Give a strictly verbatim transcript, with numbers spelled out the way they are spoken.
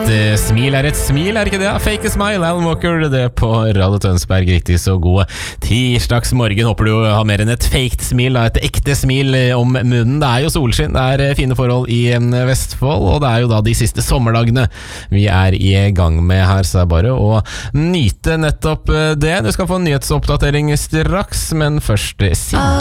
Et uh, smil er et smil, er ikke det? Fake a smile, Alan Walker, det på Radio Tønsberg. Riktig så god tirsdagsmorgen. Håper du har mer enn et faked smil, et ekte smil om munnen. Det er jo solskinn, det er fine forhold i Vestfold, og det er jo da de siste sommerdagene vi er i gang med her, så er det bare å nyte nettopp det. Du skal få en nyhetsoppdatering straks, men først Sigge.